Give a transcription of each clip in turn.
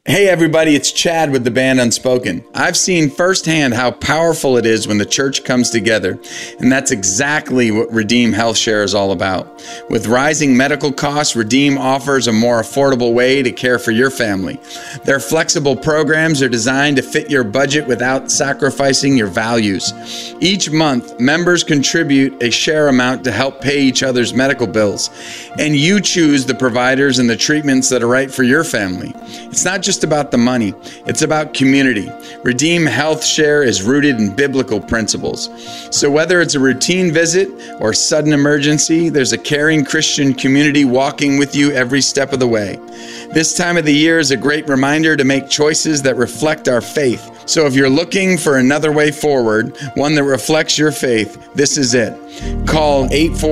Hey everybody, it's Chad with the band Unspoken. I've seen firsthand how powerful it is when the church comes together, and that's exactly what Redeem Health Share is all about. With rising medical costs, Redeem offers a more affordable way to care for your family. Their flexible programs are designed to fit your budget without sacrificing your values. Each month, members contribute a share amount to help pay each other's medical bills, and you choose the providers and the treatments that are right for your family. It's not just about the money, it's about community. Redeem Health Share is rooted in biblical principles. So whether it's a routine visit or sudden emergency, there's a caring Christian community walking with you every step of the way. This time of the year is a great reminder to make choices that reflect our faith. So if you're looking for another way forward, one that reflects your faith, this is it. Call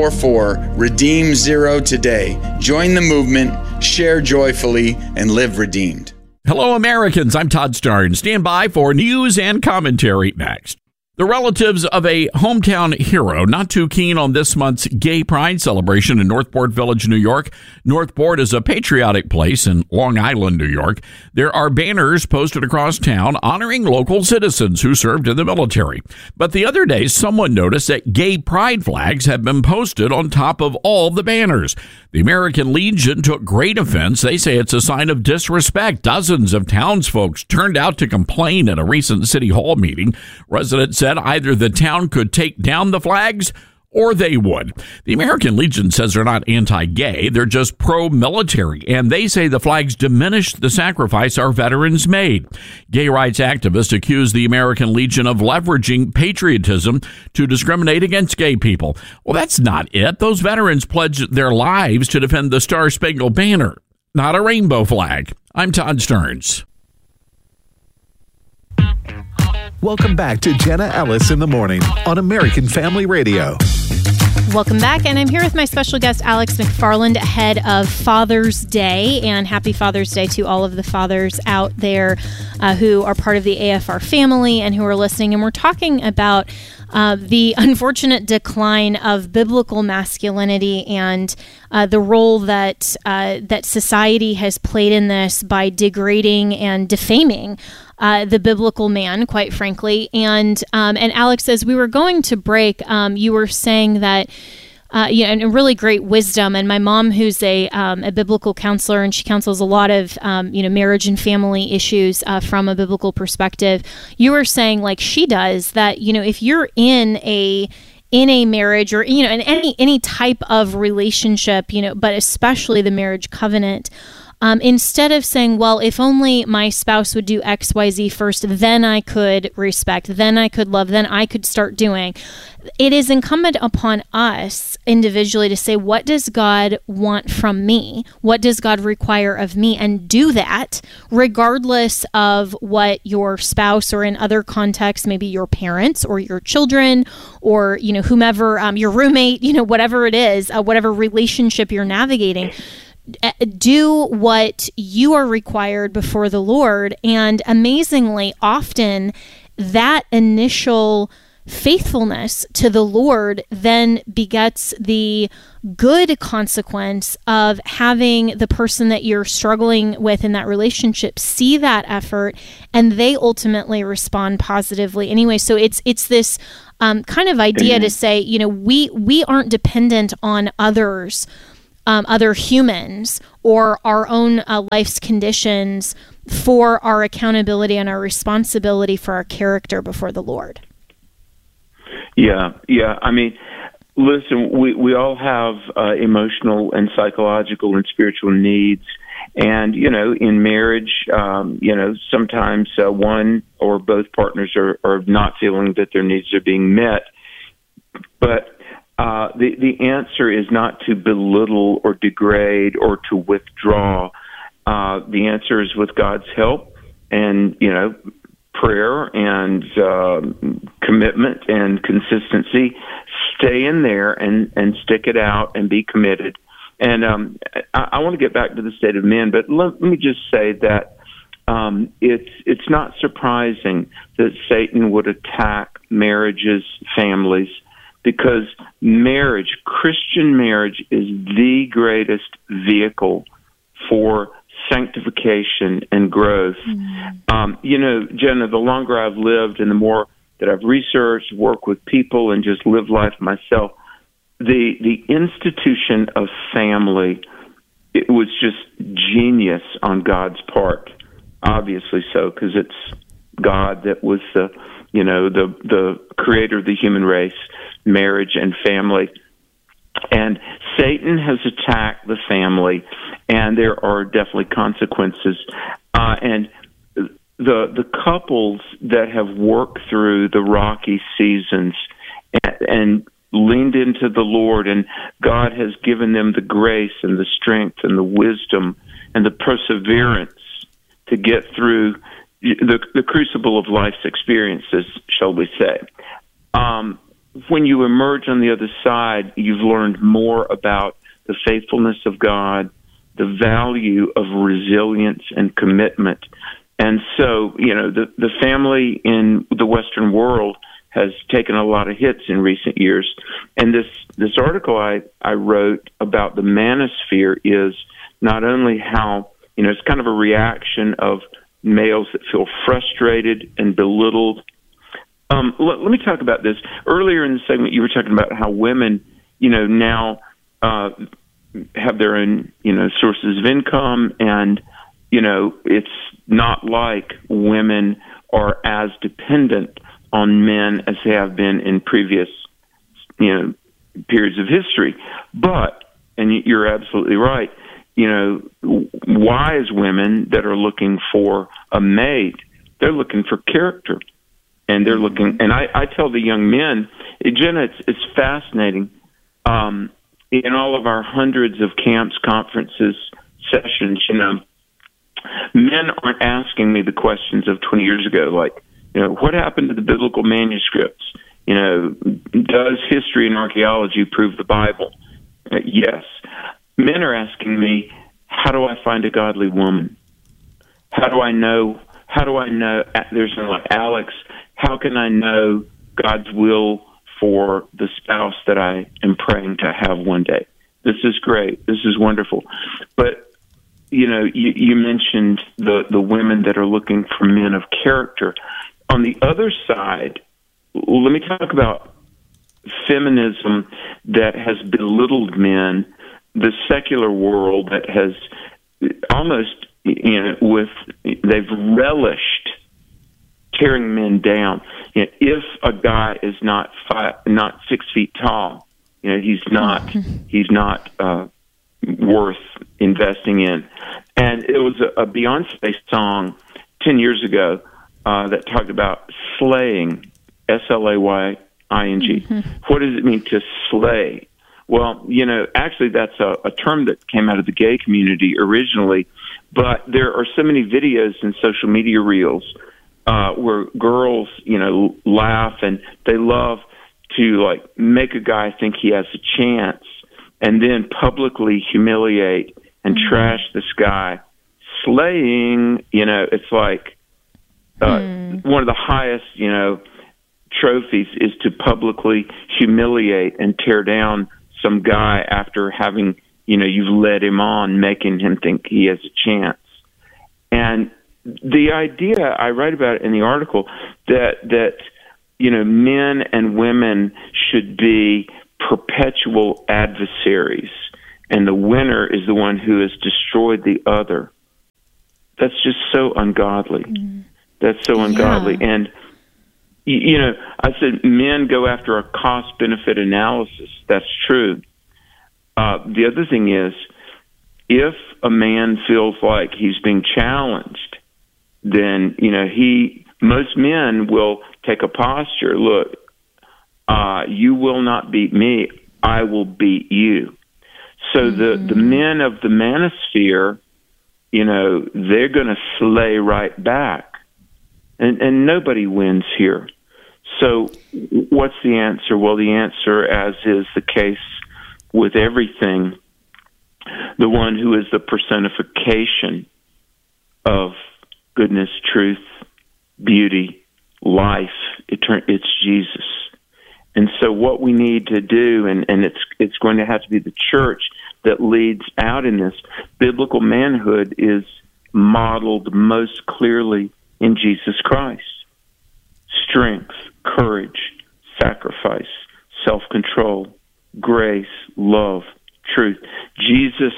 844-REDEEM-0 today. Join the movement, share joyfully, and live redeemed. Hello, Americans. I'm Todd Starn. Stand by for news and commentary next. The relatives of a hometown hero not too keen on this month's Gay Pride celebration in Northport Village, New York. Northport is a patriotic place in Long Island, New York. There are banners posted across town honoring local citizens who served in the military. But the other day, someone noticed that gay pride flags have been posted on top of all the banners. The American Legion took great offense. They say it's a sign of disrespect. Dozens of townsfolk turned out to complain at a recent city hall meeting. Residents said either the town could take down the flags or they would. The American Legion says they're not anti-gay, they're just pro-military, and they say the flags diminish the sacrifice our veterans made. Gay rights activists accuse the American Legion of leveraging patriotism to discriminate against gay people. Well, that's not it. Those veterans pledged their lives to defend the Star-Spangled Banner, not a rainbow flag. I'm Todd Stearns. Welcome back to Jenna Ellis in the Morning on American Family Radio. Welcome back, and I'm here with my special guest, Alex McFarland, ahead of Father's Day, and happy Father's Day to all of the fathers out there who are part of the AFR family and who are listening, and we're talking about the unfortunate decline of biblical masculinity and the role that that society has played in this by degrading and defaming the biblical man, quite frankly. And Alex, as we were going to break, you were saying that and really great wisdom. And my mom, who's a biblical counselor, and she counsels a lot of marriage and family issues from a biblical perspective. You were saying, like she does, that if you're in a marriage or in any type of relationship, but especially the marriage covenant. Instead of saying, well, if only my spouse would do X, Y, Z first, then I could respect, then I could love, then I could start doing. It is incumbent upon us individually to say, what does God want from me? What does God require of me? And do that regardless of what your spouse, or in other contexts, maybe your parents or your children or, whomever, your roommate, whatever it is, whatever relationship you're navigating. Do what you are required before the Lord. And amazingly, often that initial faithfulness to the Lord then begets the good consequence of having the person that you're struggling with in that relationship see that effort, and they ultimately respond positively anyway. So it's this kind of idea to say, we aren't dependent on others, other humans, or our own life's conditions for our accountability and our responsibility for our character before the Lord. Yeah. I mean, listen, we all have emotional and psychological and spiritual needs. And, in marriage, sometimes one or both partners are not feeling that their needs are being met. But the answer is not to belittle or degrade or to withdraw. The answer is, with God's help and, prayer and commitment and consistency, stay in there and stick it out and be committed. And I want to get back to the state of men, but let me just say that it's not surprising that Satan would attack marriages, families, because Christian marriage is the greatest vehicle for sanctification and growth. Jenna, the longer I've lived and the more that I've researched, worked with people, and just lived life myself, the institution of family, it was just genius on God's part. Obviously so, because it's God that was the creator of the human race, marriage and family. And Satan has attacked the family, and there are definitely consequences. And the couples that have worked through the rocky seasons and leaned into the Lord, and God has given them the grace and the strength and the wisdom and the perseverance to get through the crucible of life's experiences, shall we say. When you emerge on the other side, you've learned more about the faithfulness of God, the value of resilience and commitment. And so, the family in the Western world has taken a lot of hits in recent years. And this article I wrote about the manosphere is not only how, it's kind of a reaction of males that feel frustrated and belittled. Let me talk about this. Earlier in the segment, you were talking about how women, now have their own, sources of income, and, it's not like women are as dependent on men as they have been in previous, periods of history. But, and you're absolutely right, wise women that are looking for a mate, they're looking for character. And they're looking, and I tell the young men, Jenna, it's fascinating. In all of our hundreds of camps, conferences, sessions, men aren't asking me the questions of 20 years ago, like, what happened to the biblical manuscripts? Does history and archaeology prove the Bible? Yes. Men are asking me, how do I find a godly woman? How do I know? There's something like, Alex, how can I know God's will for the spouse that I am praying to have one day? This is great. This is wonderful. But, you mentioned the women that are looking for men of character. On the other side, let me talk about feminism that has belittled men, the secular world that has almost, they've relished tearing men down. If a guy is not 6 feet tall, he's not worth investing in. And it was a Beyonce song 10 years ago that talked about slaying, SLAYING. What does it mean to slay? Well, actually that's a term that came out of the gay community originally, but there are so many videos and social media reels where girls, laugh, and they love to make a guy think he has a chance, and then publicly humiliate and trash this guy. Slaying, it's like one of the highest, trophies is to publicly humiliate and tear down some guy after having, you've led him on, making him think he has a chance. And the idea I write about in the article that men and women should be perpetual adversaries, and the winner is the one who has destroyed the other. That's just so ungodly. That's so ungodly. And I said men go after a cost-benefit analysis. That's true. The other thing is, if a man feels like he's being challenged, then, most men will take a posture. Look, you will not beat me. I will beat you. So the men of the manosphere, they're going to slay right back. And nobody wins here. So what's the answer? Well, the answer, as is the case with everything, the one who is the personification of goodness, truth, beauty, life, it's Jesus. And so what we need to do, and it's going to have to be the church that leads out in this. Biblical manhood is modeled most clearly in Jesus Christ. Strength, courage, sacrifice, self-control, grace, love, truth. Jesus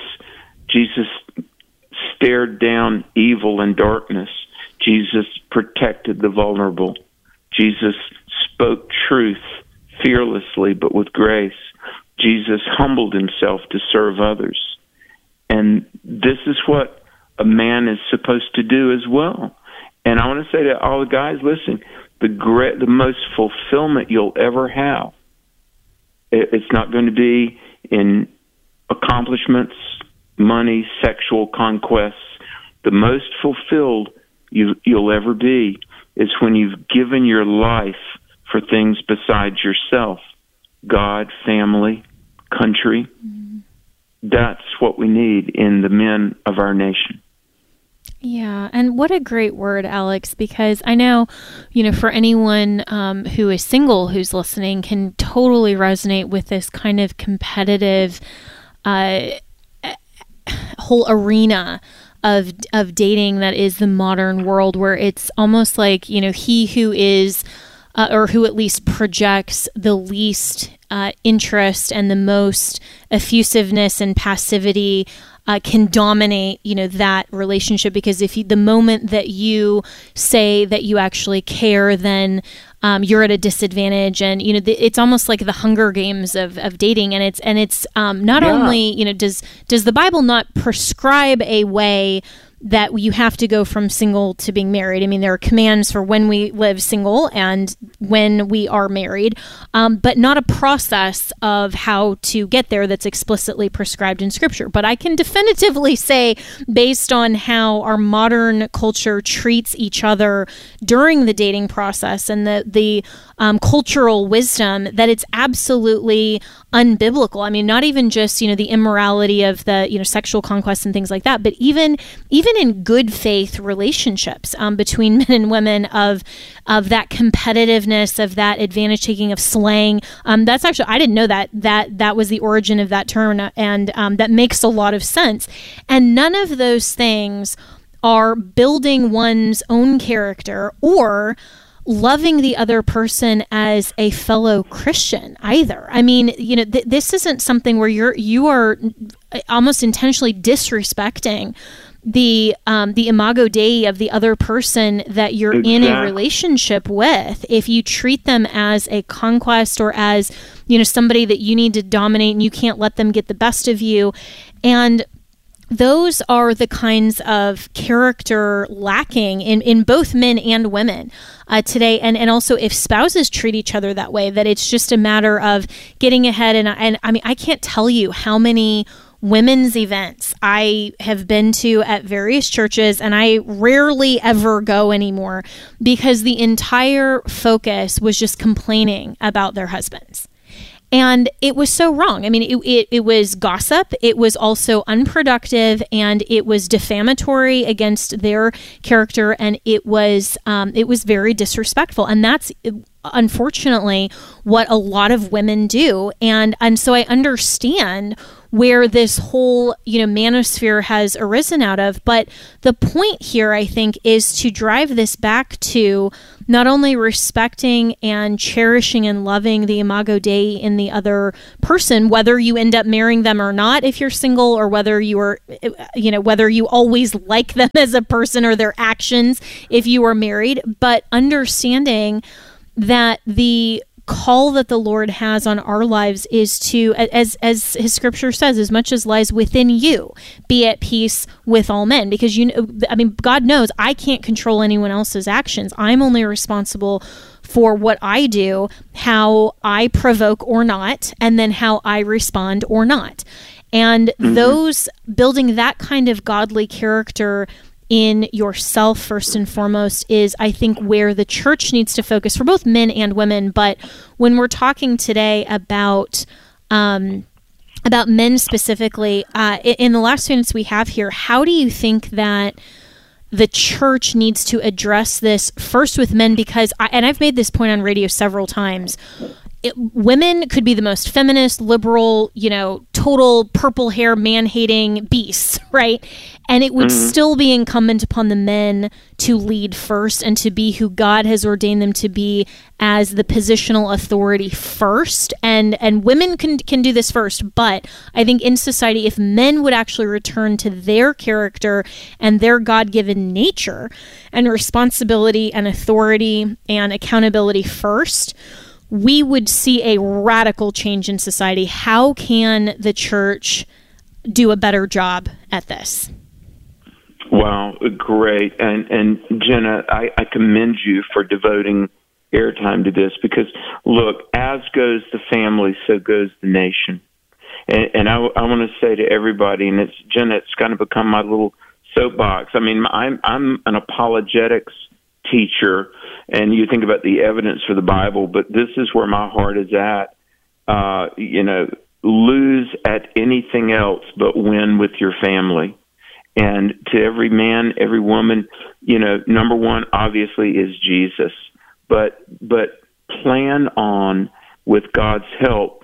stared down evil and darkness. Jesus protected the vulnerable. Jesus spoke truth fearlessly but with grace. Jesus humbled himself to serve others. And this is what a man is supposed to do as well. And I want to say to all the guys, listen, the most fulfillment you'll ever have, it's not going to be in accomplishments, money, sexual conquests. The most fulfilled you'll ever be is when you've given your life for things besides yourself. God, family, country. Mm-hmm. That's what we need in the men of our nation. Yeah, and what a great word, Alex, because I know, for anyone who is single who's listening can totally resonate with this kind of competitive whole arena of dating that is the modern world, where it's almost like, he who is or who at least projects the least interest and the most effusiveness and passivity can dominate, that relationship. Because the moment that you say that you actually care, then you're at a disadvantage. And it's almost like the Hunger Games of dating. And it's not only does the Bible not prescribe a way that you have to go from single to being married. I mean, there are commands for when we live single and when we are married, but not a process of how to get there that's explicitly prescribed in Scripture. But I can definitively say, based on how our modern culture treats each other during the dating process and the cultural wisdom, that it's absolutely unbiblical. I mean, not even just, the immorality of the, sexual conquest and things like that, but even in good faith relationships between men and women of that competitiveness, of that advantage taking, of slaying. That's actually, I didn't know that was the origin of that term, and that makes a lot of sense. And none of those things are building one's own character or loving the other person as a fellow Christian either. I mean, this isn't something where you are almost intentionally disrespecting the imago Dei of the other person that you're in a relationship with, if you treat them as a conquest or as, somebody that you need to dominate and you can't let them get the best of you. And those are the kinds of character lacking in both men and women today. And also, if spouses treat each other that way, that it's just a matter of getting ahead. And I mean, I can't tell you how many women's events I have been to at various churches, and I rarely ever go anymore because the entire focus was just complaining about their husbands. And it was so wrong. I mean, it was gossip. It was also unproductive, and it was defamatory against their character, and it was very disrespectful. And that's unfortunately what a lot of women do. And so I understand where this whole, manosphere has arisen out of. But the point here, I think, is to drive this back to not only respecting and cherishing and loving the imago Dei in the other person, whether you end up marrying them or not if you're single, or whether you are, whether you always like them as a person or their actions if you are married, but understanding that the call that the Lord has on our lives is to, as his scripture says, as much as lies within you, be at peace with all men. Because God knows I can't control anyone else's actions. I'm only responsible for what I do, how I provoke or not, and then how I respond or not. And those, building that kind of godly character in yourself first and foremost, is, I think, where the church needs to focus for both men and women. But when we're talking today about men specifically, in the last few minutes we have here, how do you think that the church needs to address this first with men? Because, and I've made this point on radio several times, women could be the most feminist, liberal, total purple hair, man-hating beasts, right? And it would still be incumbent upon the men to lead first and to be who God has ordained them to be as the positional authority first. And women can do this first. But I think in society, if men would actually return to their character and their God-given nature and responsibility and authority and accountability first, we would see a radical change in society. How can the church do a better job at this? Wow, great. And Jenna, I commend you for devoting airtime to this because, look, as goes the family, so goes the nation. And I want to say to everybody, and Jenna, it's kind of become my little soapbox. I mean, I'm an apologetics teacher, and you think about the evidence for the Bible, but this is where my heart is at. Lose at anything else but win with your family. And to every man, every woman, number one obviously is Jesus, but plan on, with God's help,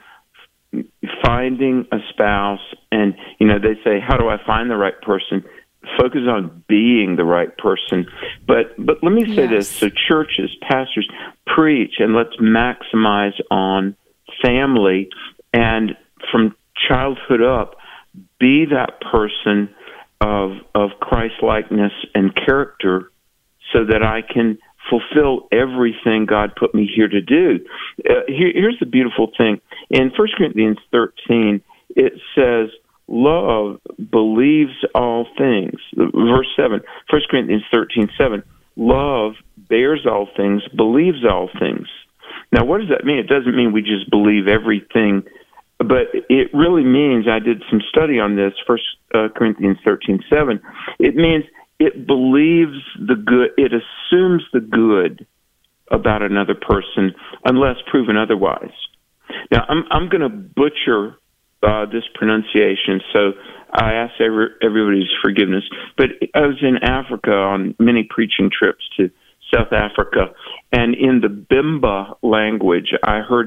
finding a spouse. And they say, how do I find the right person? Focus on being the right person. But let me say this. So churches, pastors, preach, and let's maximize on family. And from childhood up, be that person of Christ-likeness and character so that I can fulfill everything God put me here to do. Here's the beautiful thing. In 1 Corinthians 13, it says, love believes all things. Verse 7, 1 Corinthians 13:7, love bears all things, believes all things. Now, what does that mean? It doesn't mean we just believe everything, but it really means, I did some study on this, 1 Corinthians 13:7, it means it believes the good, it assumes the good about another person unless proven otherwise. Now, I'm going to butcher this pronunciation, so I ask everybody's forgiveness. But I was in Africa on many preaching trips to South Africa, and in the Bimba language, I heard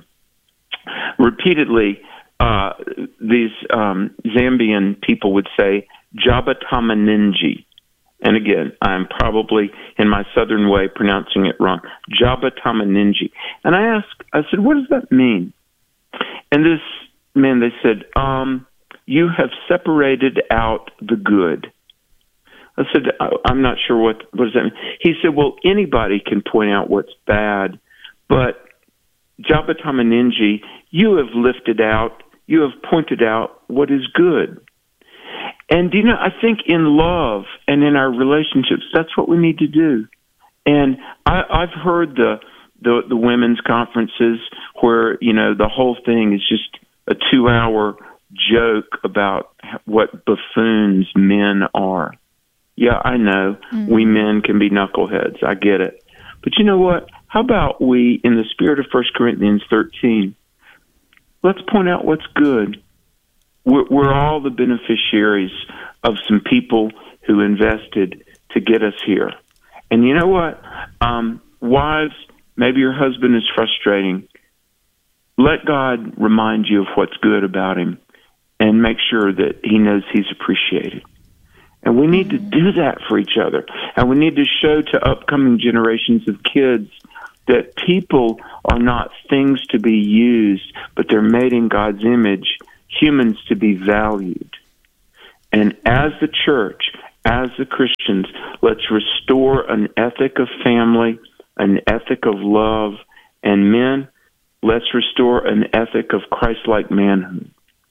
repeatedly, these Zambian people would say, Jabatamaninji. And again, I'm probably, in my southern way, pronouncing it wrong. Jabatamaninji. And I said, what does that mean? And this man, they said, you have separated out the good. I said, I'm not sure what does that mean. He said, well, anybody can point out what's bad, but Jabatamaninji, you have lifted out, you have pointed out what is good. And, I think in love and in our relationships, that's what we need to do. And I've heard the women's conferences where, the whole thing is just a 2-hour joke about what buffoons men are. Yeah, I know. Mm-hmm. We men can be knuckleheads. I get it. But you know what? How about we, in the spirit of 1 Corinthians 13, let's point out what's good. We're all the beneficiaries of some people who invested to get us here. And you know what? Wives, maybe your husband is frustrating. Let God remind you of what's good about him and make sure that he knows he's appreciated. And we need to do that for each other. And we need to show to upcoming generations of kids that people are not things to be used, but they're made in God's image, humans to be valued. And as the church, as the Christians, let's restore an ethic of family, an ethic of love, and men, let's restore an ethic of Christ-like manhood.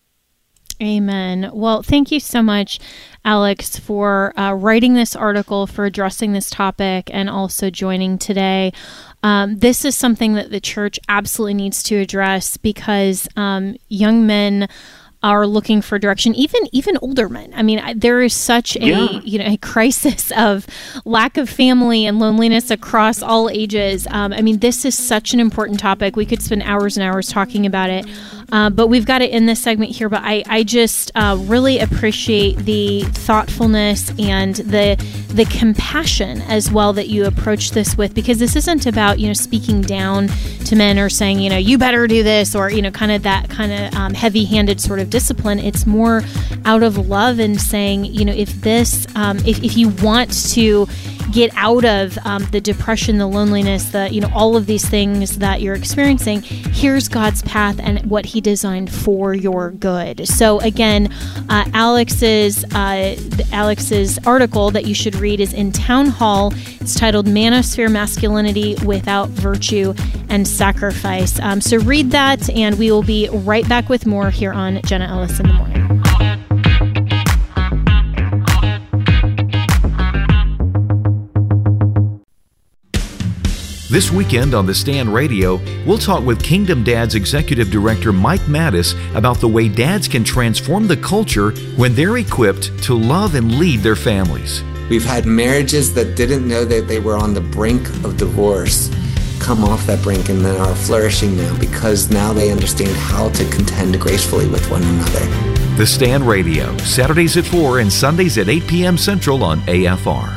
Amen. Well, thank you so much, Alex, for writing this article, for addressing this topic, and also joining today. This is something that the church absolutely needs to address because young men are looking for direction, even older men. I mean, there is such a crisis of lack of family and loneliness across all ages. I mean, this is such an important topic. We could spend hours and hours talking about it. But we've got to end this segment here. But I just really appreciate the thoughtfulness and the compassion as well that you approach this with, because this isn't about, speaking down to men or saying, you better do this, or, kind of that kind of heavy-handed sort of discipline. It's more out of love and saying, if you want to get out of the depression, the loneliness, all of these things that you're experiencing, here's God's path and what He designed for your good. So again, Alex's article that you should read is in Town Hall. It's titled Manosphere Masculinity Without Virtue and Sacrifice. So read that, and we will be right back with more here on Jenna Ellis in the Morning. This weekend on The Stand Radio, we'll talk with Kingdom Dads Executive Director Mike Mattis about the way dads can transform the culture when they're equipped to love and lead their families. We've had marriages that didn't know that they were on the brink of divorce come off that brink and then are flourishing now because now they understand how to contend gracefully with one another. The Stand Radio, Saturdays at 4 and Sundays at 8 p.m. Central on AFR.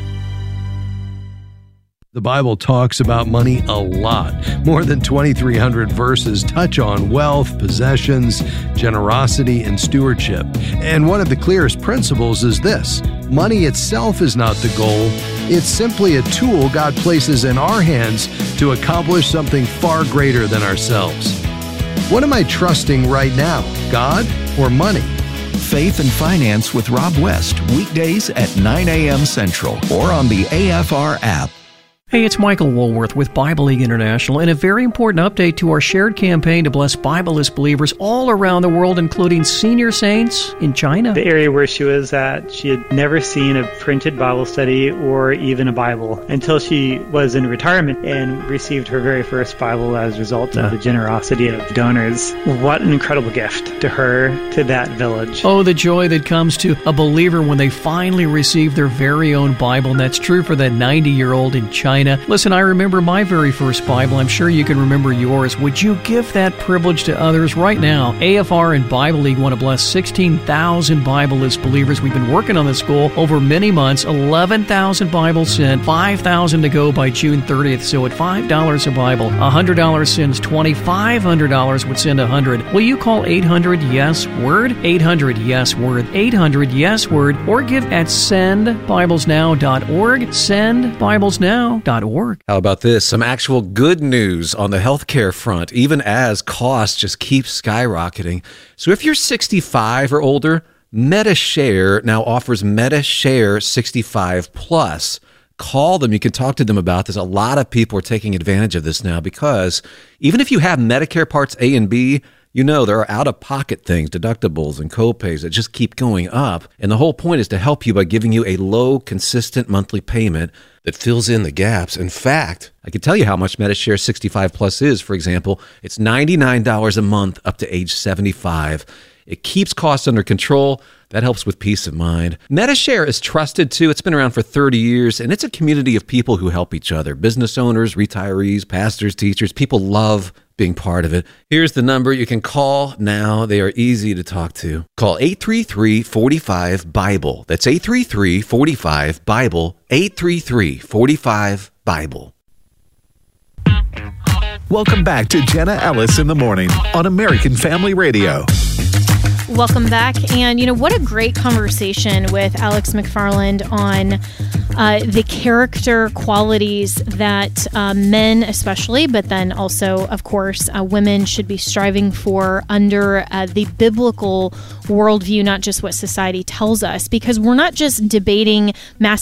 The Bible talks about money a lot. More than 2,300 verses touch on wealth, possessions, generosity, and stewardship. And one of the clearest principles is this: money itself is not the goal. It's simply a tool God places in our hands to accomplish something far greater than ourselves. What am I trusting right now, God or money? Faith and Finance with Rob West, weekdays at 9 a.m. Central or on the AFR app. Hey, it's Michael Woolworth with Bible League International, and a very important update to our shared campaign to bless Bibleless believers all around the world, including senior saints in China. The area where she was at, she had never seen a printed Bible study or even a Bible until she was in retirement and received her very first Bible as a result of the generosity of donors. What an incredible gift to her, to that village. Oh, the joy that comes to a believer when they finally receive their very own Bible, and that's true for that 90-year-old in China. Listen, I remember my very first Bible. I'm sure you can remember yours. Would you give that privilege to others right now? AFR and Bible League want to bless 16,000 Bibleless believers. We've been working on this goal over many months. 11,000 Bibles sent, 5,000 to go by June 30th. So at $5 a Bible, $100 sends 20, $500 would send 100. Will you call 800-YES-WORD? 800-YES-WORD, 800-YES-WORD, or give at sendbiblesnow.org, sendbiblesnow.org. How about this? Some actual good news on the healthcare front, even as costs just keep skyrocketing. So if you're 65 or older, Medi-Share now offers Medi-Share 65 Plus. Call them. You can talk to them about this. A lot of people are taking advantage of this now because even if you have Medicare Parts A and B, there are out-of-pocket things, deductibles and co-pays that just keep going up. And the whole point is to help you by giving you a low, consistent monthly payment that fills in the gaps. In fact, I can tell you how much Medi-Share 65 Plus is. For example, it's $99 a month up to age 75. It keeps costs under control. That helps with peace of mind. Medi-Share is trusted, too. It's been around for 30 years, and it's a community of people who help each other. Business owners, retirees, pastors, teachers. People love being part of it. Here's the number you can call now. They are easy to talk to. Call 833-45-BIBLE. That's 833-45-BIBLE. 833-45-BIBLE. Welcome back to Jenna Ellis in the Morning on American Family Radio. Welcome back. And, what a great conversation with Alex McFarland on the character qualities that men especially, but then also, of course, women should be striving for under the biblical worldview, not just what society tells us, because we're not just debating